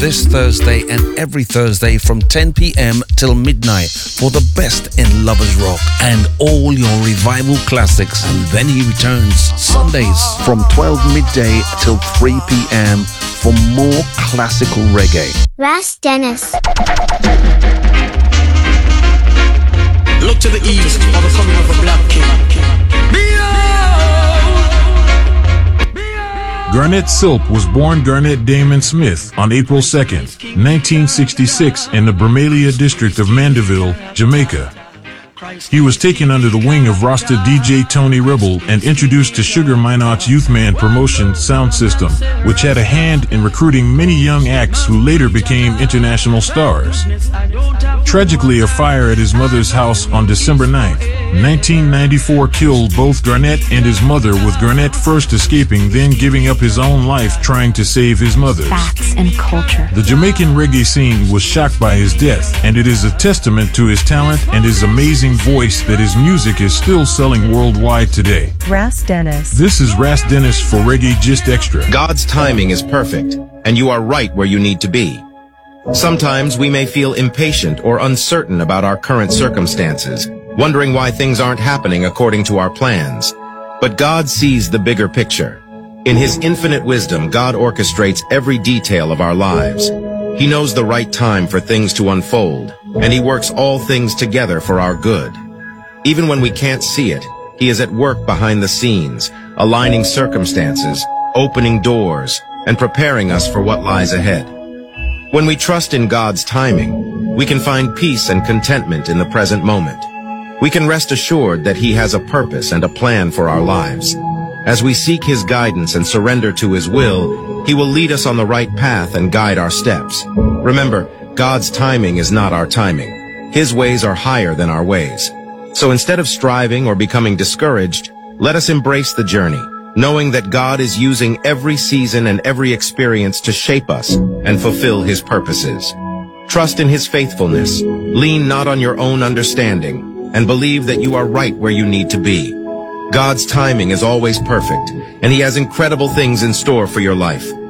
this Thursday and every Thursday from 10 p.m. till midnight for the best in lovers rock and all your revival classics. And then he returns Sundays from 12 midday till 3 p.m. for more classical reggae. Ras Dennis. Look to the east for the coming of a black king. Garnett Silk was born Garnett Damon Smith on April 2nd, 1966 in the Bermalia district of Mandeville, Jamaica. He was taken under the wing of Rasta DJ Tony Rebel and introduced to Sugar Minot's Youthman promotion sound system, which had a hand in recruiting many young acts who later became international stars. Tragically, a fire at his mother's house on December 9th, 1994 killed both Garnett and his mother, with Garnett first escaping, then giving up his own life trying to save his mother's. Facts and culture. The Jamaican reggae scene was shocked by his death, and it is a testament to his talent and his amazing voice that his music is still selling worldwide today. Ras Dennis. This is Ras Dennis for Reggae Gist Extra. God's timing is perfect, and you are right where you need to be. Sometimes we may feel impatient or uncertain about our current circumstances, wondering why things aren't happening according to our plans. But God sees the bigger picture. In His infinite wisdom, God orchestrates every detail of our lives. He knows the right time for things to unfold, and He works all things together for our good. Even when we can't see it, He is at work behind the scenes, aligning circumstances, opening doors, and preparing us for what lies ahead. When we trust in God's timing, we can find peace and contentment in the present moment. We can rest assured that He has a purpose and a plan for our lives. As we seek His guidance and surrender to His will, He will lead us on the right path and guide our steps. Remember, God's timing is not our timing. His ways are higher than our ways. So instead of striving or becoming discouraged, let us embrace the journey, knowing that God is using every season and every experience to shape us and fulfill His purposes. Trust in His faithfulness, lean not on your own understanding, and believe that you are right where you need to be. God's timing is always perfect, and He has incredible things in store for your life.